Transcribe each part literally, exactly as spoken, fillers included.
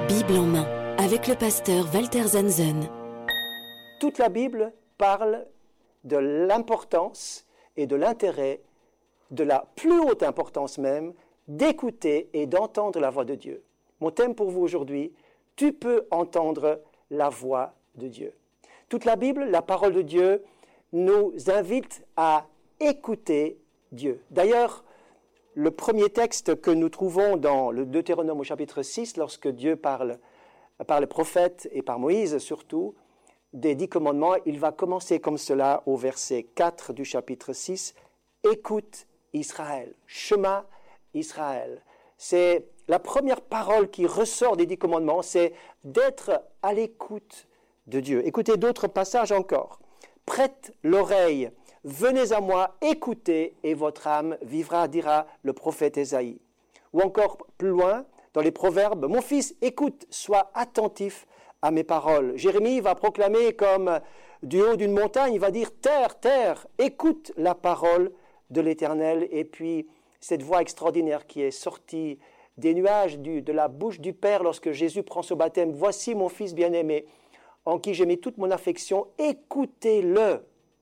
Bible en main, avec le pasteur Walter Zanzen. Toute la Bible parle de l'importance et de l'intérêt, de la plus haute importance même, d'écouter et d'entendre la voix de Dieu. Mon thème pour vous aujourd'hui, tu peux entendre la voix de Dieu. Toute la Bible, la parole de Dieu, nous invite à écouter Dieu. D'ailleurs, le premier texte que nous trouvons dans le Deutéronome au chapitre six, lorsque Dieu parle par les prophètes et par Moïse surtout, des dix commandements, il va commencer comme cela au verset quatre du chapitre six. Écoute Israël, Shema Israël. C'est la première parole qui ressort des dix commandements, c'est d'être à l'écoute de Dieu. Écoutez d'autres passages encore. Prête l'oreille, venez à moi, écoutez, et votre âme vivra, dira le prophète Ésaïe. Ou encore plus loin, dans les Proverbes, mon fils, écoute, sois attentif à mes paroles. Jérémie va proclamer comme du haut d'une montagne, il va dire terre, terre, écoute la parole de l'Éternel. Et puis cette voix extraordinaire qui est sortie des nuages du, de la bouche du Père lorsque Jésus prend son baptême, voici mon fils bien-aimé, en qui j'ai mis toute mon affection, écoutez-le.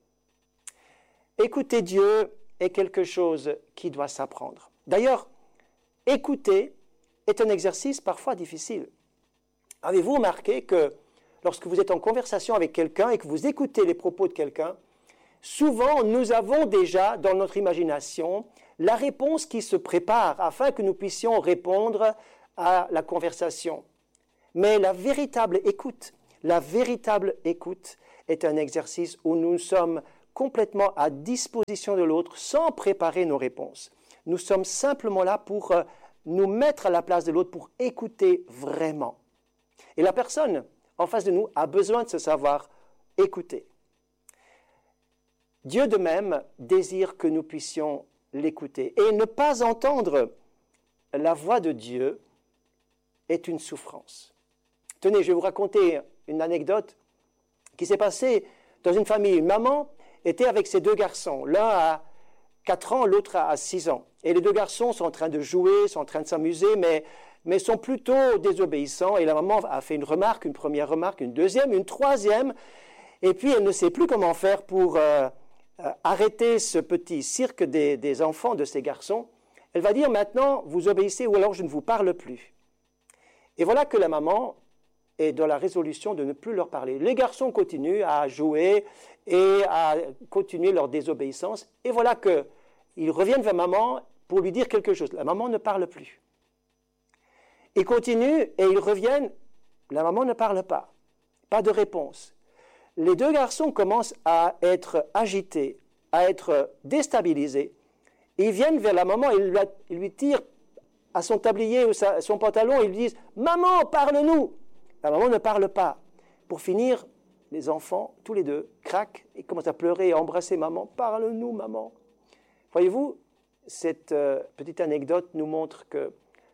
Écouter Dieu est quelque chose qui doit s'apprendre. D'ailleurs, écouter est un exercice parfois difficile. Avez-vous remarqué que lorsque vous êtes en conversation avec quelqu'un et que vous écoutez les propos de quelqu'un, souvent nous avons déjà dans notre imagination la réponse qui se prépare afin que nous puissions répondre à la conversation. Mais la véritable écoute, la véritable écoute est un exercice où nous sommes complètement à disposition de l'autre sans préparer nos réponses. Nous sommes simplement là pour euh, nous mettre à la place de l'autre, pour écouter vraiment. Et la personne en face de nous a besoin de se savoir écouter. Dieu de même désire que nous puissions l'écouter. Et ne pas entendre la voix de Dieu est une souffrance. Tenez, je vais vous raconter une anecdote qui s'est passée dans une famille. Une maman était avec ses deux garçons. L'un a quatre ans, l'autre a six ans. Et les deux garçons sont en train de jouer, sont en train de s'amuser, mais, mais sont plutôt désobéissants. Et la maman a fait une remarque, une première remarque, une deuxième, une troisième. Et puis elle ne sait plus comment faire pour euh, euh, arrêter ce petit cirque des, des enfants de ces garçons. Elle va dire maintenant, vous obéissez ou alors je ne vous parle plus. Et voilà que la maman est dans la résolution de ne plus leur parler. Les garçons continuent à jouer et à continuer leur désobéissance. Et voilà qu'ils reviennent vers maman pour lui dire quelque chose. La maman ne parle plus. Ils continuent et ils reviennent. La maman ne parle pas. Pas de réponse. Les deux garçons commencent à être agités, à être déstabilisés. Ils viennent vers la maman et ils lui tirent à son tablier ou à son pantalon et ils lui disent « Maman, parle-nous !» La maman ne parle pas. Pour finir, les enfants, tous les deux, craquent et commencent à pleurer et à embrasser maman. « Parle-nous, maman !» Voyez-vous, cette euh, petite anecdote nous montre que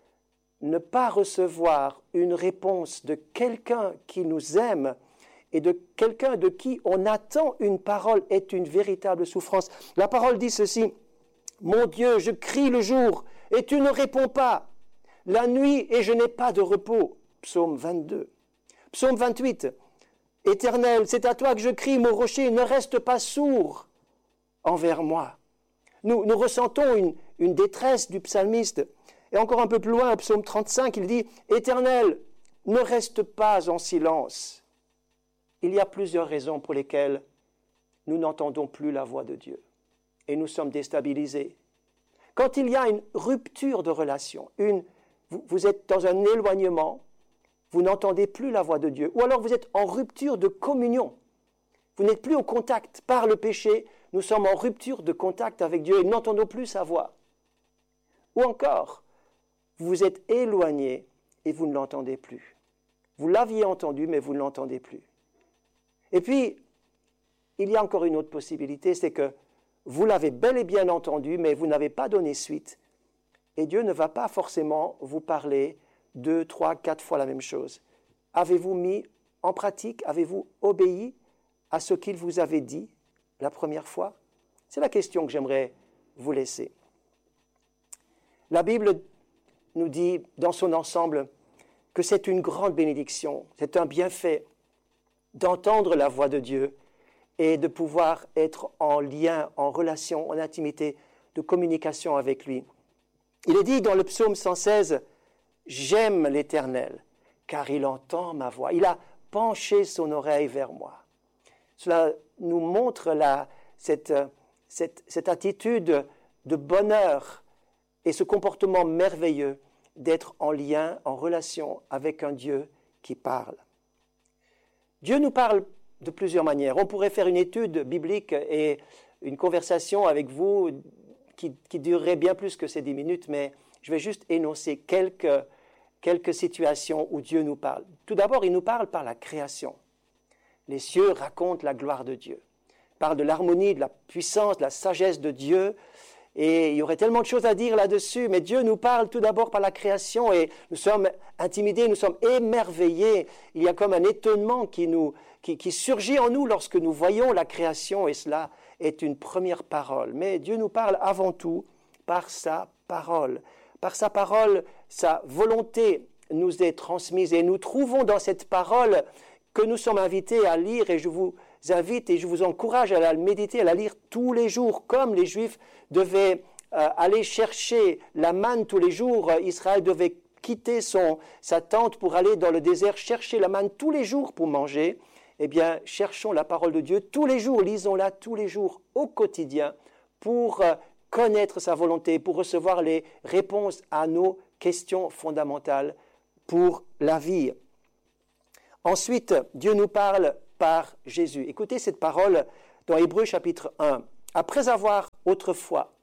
ne pas recevoir une réponse de quelqu'un qui nous aime et de quelqu'un de qui on attend une parole est une véritable souffrance. La parole dit ceci, « Mon Dieu, je crie le jour et tu ne réponds pas. La nuit et je n'ai pas de repos. » Psaume vingt-deux. Psaume vingt-huit. « Éternel, c'est à toi que je crie, mon rocher, ne reste pas sourd envers moi. » Nous, nous ressentons une, une détresse du psalmiste. Et encore un peu plus loin, au psaume trente-cinq, il dit « Éternel, ne reste pas en silence. » Il y a plusieurs raisons pour lesquelles nous n'entendons plus la voix de Dieu. Et nous sommes déstabilisés. Quand il y a une rupture de relation, une, vous, vous êtes dans un éloignement, vous n'entendez plus la voix de Dieu. Ou alors vous êtes en rupture de communion. Vous n'êtes plus au contact. Par le péché, nous sommes en rupture de contact avec Dieu et nous n'entendons plus sa voix. Ou encore, vous vous êtes éloigné et vous ne l'entendez plus. Vous l'aviez entendu, mais vous ne l'entendez plus. Et puis, il y a encore une autre possibilité, c'est que vous l'avez bel et bien entendu, mais vous n'avez pas donné suite. Et Dieu ne va pas forcément vous parler deux, trois, quatre fois la même chose. Avez-vous mis en pratique, avez-vous obéi à ce qu'il vous avait dit la première fois? C'est la question que j'aimerais vous laisser. La Bible nous dit dans son ensemble que c'est une grande bénédiction, c'est un bienfait d'entendre la voix de Dieu et de pouvoir être en lien, en relation, en intimité, de communication avec lui. Il est dit dans le psaume cent seize, « J'aime l'Éternel, car il entend ma voix. Il a penché son oreille vers moi. » Cela nous montre la, cette, cette, cette attitude de bonheur et ce comportement merveilleux d'être en lien, en relation avec un Dieu qui parle. Dieu nous parle de plusieurs manières. On pourrait faire une étude biblique et une conversation avec vous qui, qui durerait bien plus que ces dix minutes, mais je vais juste énoncer quelques, quelques situations où Dieu nous parle. Tout d'abord, il nous parle par la création. Les cieux racontent la gloire de Dieu, parlent de l'harmonie, de la puissance, de la sagesse de Dieu. Et il y aurait tellement de choses à dire là-dessus, mais Dieu nous parle tout d'abord par la création et nous sommes intimidés, nous sommes émerveillés. Il y a comme un étonnement qui, nous, qui, qui surgit en nous lorsque nous voyons la création et cela est une première parole. Mais Dieu nous parle avant tout par sa parole. Par sa parole, sa volonté nous est transmise et nous trouvons dans cette parole que nous sommes invités à lire et je vous invite et je vous encourage à la méditer, à la lire tous les jours, comme les Juifs devaient euh, aller chercher la manne tous les jours. Israël devait quitter son, sa tente pour aller dans le désert, chercher la manne tous les jours pour manger. Eh bien, cherchons la parole de Dieu tous les jours, lisons-la tous les jours au quotidien pour euh, connaître sa volonté, pour recevoir les réponses à nos questions fondamentales pour la vie. Ensuite, Dieu nous parle par Jésus. Écoutez cette parole dans Hébreux chapitre un. Après avoir autrefois,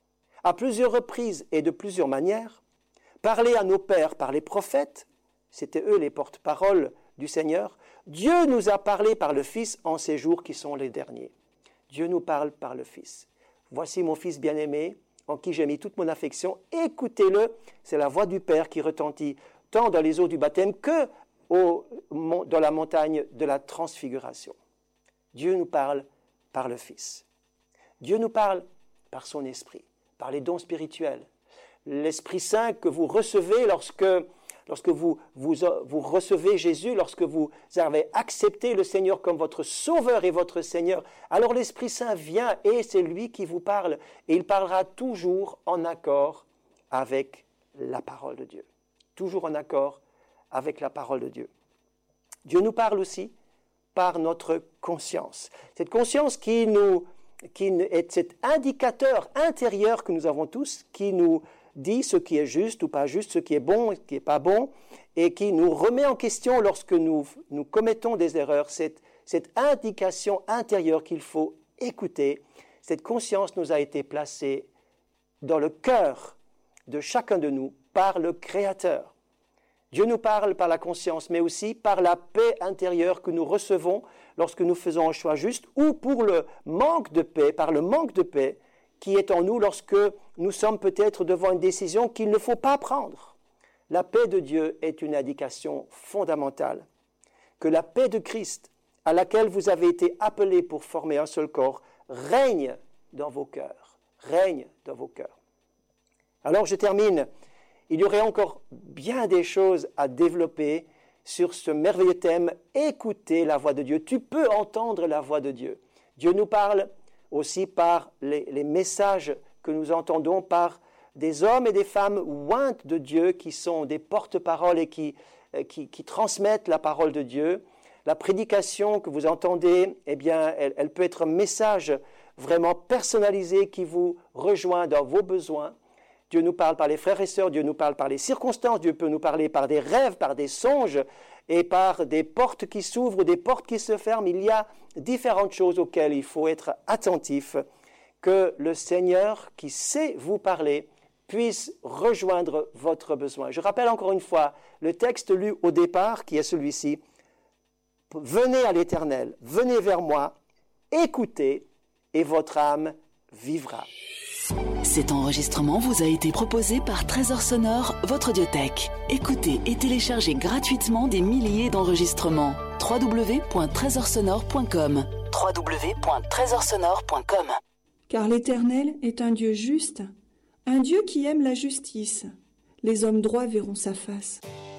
à plusieurs reprises et de plusieurs manières, parlé à nos pères par les prophètes, c'était eux les porte-paroles du Seigneur, Dieu nous a parlé par le Fils en ces jours qui sont les derniers. Dieu nous parle par le Fils. Voici mon Fils bien-aimé, en qui j'ai mis toute mon affection. Écoutez-le, c'est la voix du Père qui retentit tant dans les eaux du baptême que Au, dans la montagne de la transfiguration. Dieu nous parle par le Fils. Dieu nous parle par son Esprit, par les dons spirituels. L'Esprit Saint que vous recevez lorsque, lorsque vous, vous, vous recevez Jésus, lorsque vous avez accepté le Seigneur comme votre Sauveur et votre Seigneur, alors l'Esprit Saint vient et c'est lui qui vous parle. Et il parlera toujours en accord avec la parole de Dieu. Toujours en accord avec la parole de Dieu. Dieu nous parle aussi par notre conscience. Cette conscience qui, nous, qui est cet indicateur intérieur que nous avons tous, qui nous dit ce qui est juste ou pas juste, ce qui est bon et ce qui n'est pas bon, et qui nous remet en question lorsque nous, nous commettons des erreurs. Cette, cette indication intérieure qu'il faut écouter, cette conscience nous a été placée dans le cœur de chacun de nous par le Créateur. Dieu nous parle par la conscience, mais aussi par la paix intérieure que nous recevons lorsque nous faisons un choix juste, ou pour le manque de paix, par le manque de paix qui est en nous lorsque nous sommes peut-être devant une décision qu'il ne faut pas prendre. La paix de Dieu est une indication fondamentale. Que la paix de Christ, à laquelle vous avez été appelés pour former un seul corps, règne dans vos cœurs. Règne dans vos cœurs. Alors je termine. Il y aurait encore bien des choses à développer sur ce merveilleux thème, écouter la voix de Dieu. Tu peux entendre la voix de Dieu. Dieu nous parle aussi par les, les messages que nous entendons par des hommes et des femmes ointes de Dieu qui sont des porte-paroles et qui, qui, qui transmettent la parole de Dieu. La prédication que vous entendez, eh bien, elle, elle peut être un message vraiment personnalisé qui vous rejoint dans vos besoins. Dieu nous parle par les frères et sœurs, Dieu nous parle par les circonstances, Dieu peut nous parler par des rêves, par des songes et par des portes qui s'ouvrent ou des portes qui se ferment. Il y a différentes choses auxquelles il faut être attentif, que le Seigneur qui sait vous parler puisse rejoindre votre besoin. Je rappelle encore une fois le texte lu au départ qui est celui-ci. Venez à l'Éternel, venez vers moi, écoutez et votre âme vivra. Cet enregistrement vous a été proposé par Trésor Sonore, votre audiothèque. Écoutez et téléchargez gratuitement des milliers d'enregistrements. w w w point trésor sonore point com w w w point trésor sonore point com. Car l'Éternel est un Dieu juste, un Dieu qui aime la justice. Les hommes droits verront sa face.